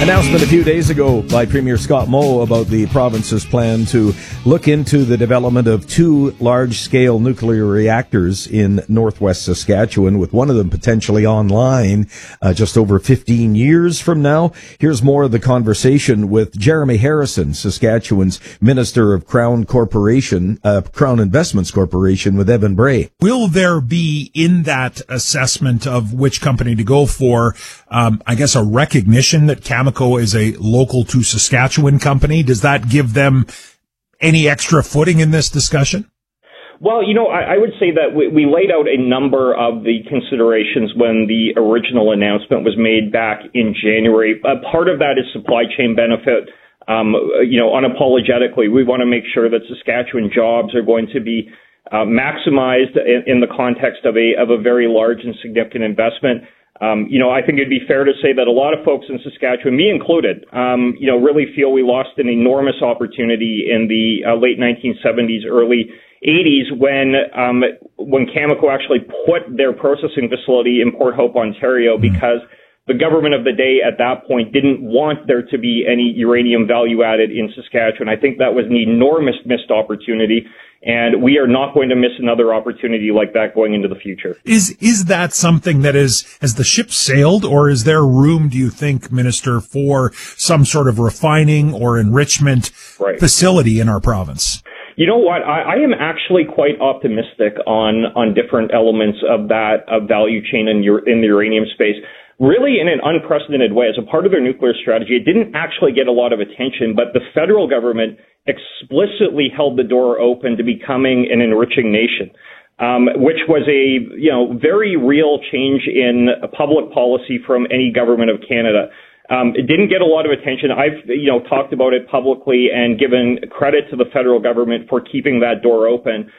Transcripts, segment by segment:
Announcement a few days ago by Premier Scott Moe about the province's plan to look into the development of 2 large-scale nuclear reactors in northwest Saskatchewan, with one of them potentially online just over 15 years from now. Here's more of the conversation with Jeremy Harrison, Saskatchewan's Minister of Crown Investments Corporation, with Evan Bray. Will there be, in that assessment of which company to go for, I guess a recognition that Cameco is a local to Saskatchewan company? Does that give them any extra footing in this discussion? Well, I would say that we laid out a number of the considerations when the original announcement was made back in January. Part of that is supply chain benefit. Unapologetically, we want to make sure that Saskatchewan jobs are going to be maximized in the context of a very large and significant investment. I think it'd be fair to say that a lot of folks in Saskatchewan, me included, really feel we lost an enormous opportunity in the late 1970s, early 80s when Cameco actually put their processing facility in Port Hope, Ontario, because the government of the day at that point didn't want there to be any uranium value added in Saskatchewan. I think that was an enormous missed opportunity, and we are not going to miss another opportunity like that going into the future. Is that something that has the ship sailed, or is there room, do you think, Minister, for some sort of refining or enrichment facility in our province? You know what? I am actually quite optimistic on different elements of that value chain in the uranium space. Really, in an unprecedented way, as a part of their nuclear strategy, it didn't actually get a lot of attention, but the federal government explicitly held the door open to becoming an enriching nation, which was a very real change in public policy from any government of Canada. It didn't get a lot of attention. I've talked about it publicly and given credit to the federal government for keeping that door open.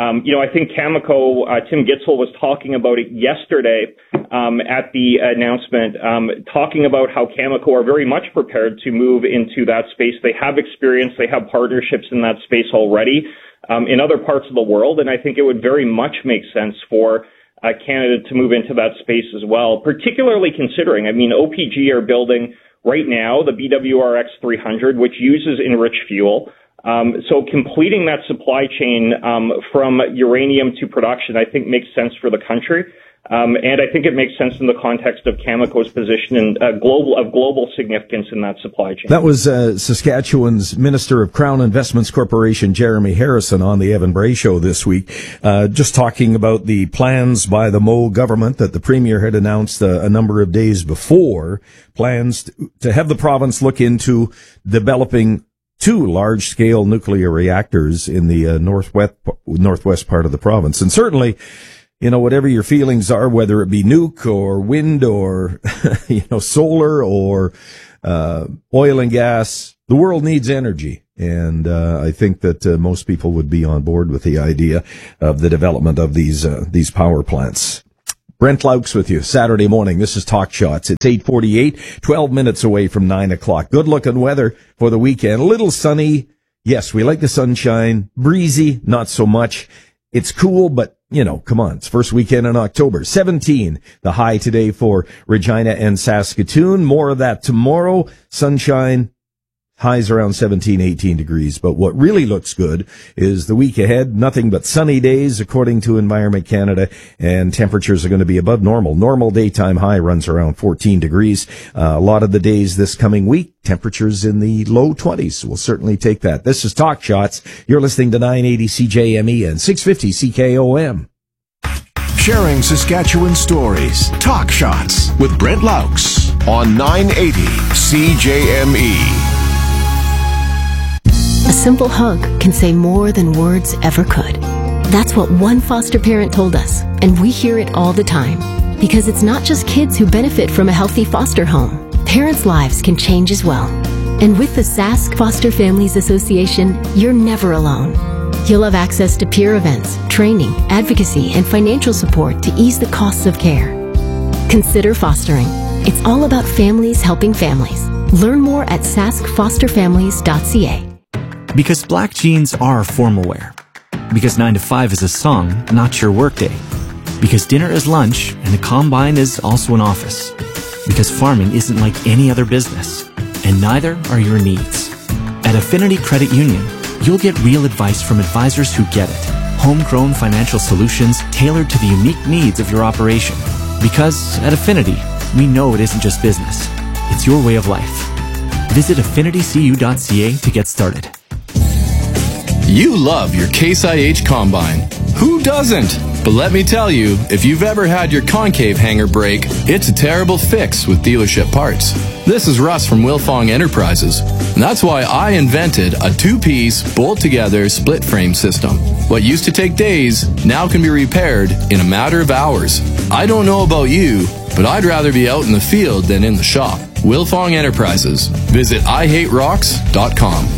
I think Cameco, Tim Gitzel was talking about it yesterday at the announcement, talking about how Cameco are very much prepared to move into that space. They have experience, they have partnerships in that space already in other parts of the world, and I think it would very much make sense for Canada to move into that space as well, particularly considering, OPG are building right now the BWRX 300, which uses enriched fuel. So completing that supply chain from uranium to production, I think, makes sense for the country. And I think it makes sense in the context of Cameco's position and global significance in that supply chain. That was Saskatchewan's Minister of Crown Investments Corporation, Jeremy Harrison, on the Evan Bray Show this week, just talking about the plans by the Moe government that the Premier had announced a number of days before, plans to have the province look into developing 2 large-scale nuclear reactors in the northwest part of the province. And certainly, whatever your feelings are, whether it be nuke or wind or, solar or oil and gas, the world needs energy. And I think that most people would be on board with the idea of the development of these power plants. Brent Laux with you, Saturday morning. This is Talk Shots. It's 8:48, 12 minutes away from 9 o'clock. Good-looking weather for the weekend. A little sunny. Yes, we like the sunshine. Breezy, not so much. It's cool, but, come on. It's first weekend in October. 17, the high today for Regina and Saskatoon. More of that tomorrow. Sunshine. Highs around 17, 18 degrees. But what really looks good is the week ahead. Nothing but sunny days, according to Environment Canada, and temperatures are going to be above normal. Normal daytime high runs around 14 degrees. A lot of the days this coming week, temperatures in the low 20s. We'll certainly take that. This is Talk Shots. You're listening to 980 CJME and 650 CKOM. Sharing Saskatchewan stories. Talk Shots with Brent Laux on 980 CJME. A simple hug can say more than words ever could. That's what one foster parent told us, and we hear it all the time. Because it's not just kids who benefit from a healthy foster home. Parents' lives can change as well. And with the Sask Foster Families Association, you're never alone. You'll have access to peer events, training, advocacy, and financial support to ease the costs of care. Consider fostering. It's all about families helping families. Learn more at saskfosterfamilies.ca. Because black jeans are formal wear. Because 9 to 5 is a song, not your workday. Because dinner is lunch and the combine is also an office. Because farming isn't like any other business. and neither are your needs. At Affinity Credit Union, you'll get real advice from advisors who get it. Homegrown financial solutions tailored to the unique needs of your operation. Because at Affinity, we know it isn't just business. It's your way of life. Visit affinitycu.ca to get started. You love your Case IH Combine. Who doesn't? But let me tell you, if you've ever had your concave hanger break, it's a terrible fix with dealership parts. This is Russ from Wilfong Enterprises, and that's why I invented a two-piece, bolt-together, split-frame system. What used to take days now can be repaired in a matter of hours. I don't know about you, but I'd rather be out in the field than in the shop. Wilfong Enterprises. Visit IHateRocks.com.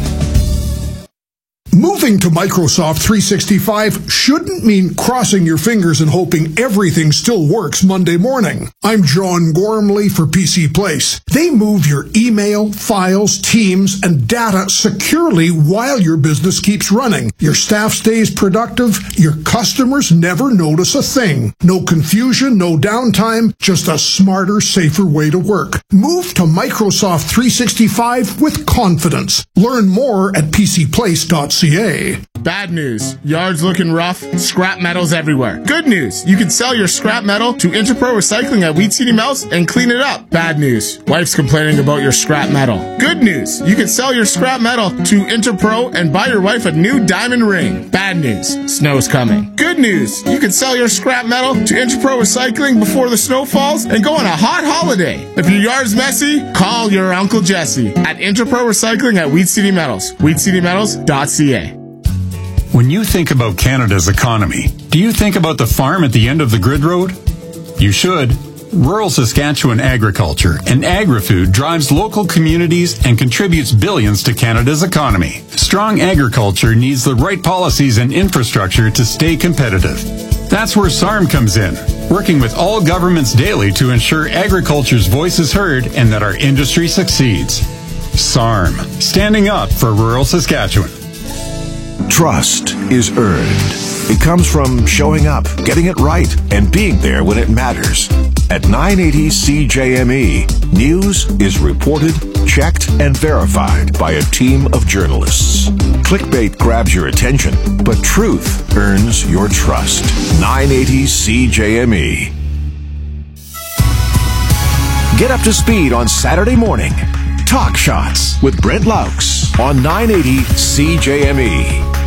Moving to Microsoft 365 shouldn't mean crossing your fingers and hoping everything still works Monday morning. I'm John Gormley for PC Place. They move your email, files, teams, and data securely while your business keeps running. Your staff stays productive. Your customers never notice a thing. No confusion, no downtime, just a smarter, safer way to work. Move to Microsoft 365 with confidence. Learn more at pcplace.ca. Bad news. Yards looking rough. Scrap metal's everywhere. Good news. You can sell your scrap metal to Interpro Recycling at Weed City Mills and clean it up. Bad news. Wife's complaining about your scrap metal. Good news. You can sell your scrap metal to Interpro and buy your wife a new diamond ring. Bad news. Snow's coming. Good news. You can sell your scrap metal to Interpro Recycling before the snow falls and go on a hot holiday. If your yard's messy, call your Uncle Jesse at Interpro Recycling at Weed City Metals. WeedCityMetals.ca. When you think about Canada's economy, do you think about the farm at the end of the grid road? You should. Rural Saskatchewan agriculture and agri-food drives local communities and contributes billions to Canada's economy. Strong agriculture needs the right policies and infrastructure to stay competitive. That's where SARM comes in, working with all governments daily to ensure agriculture's voice is heard and that our industry succeeds. SARM, standing up for rural Saskatchewan. Trust is earned. It comes from showing up, getting it right, and being there when it matters. At 980 CJME, news is reported, checked, and verified by a team of journalists. Clickbait grabs your attention, but truth earns your trust. 980 CJME. Get up to speed on Saturday morning. Talk Shots with Brent Laux on 980 CJME.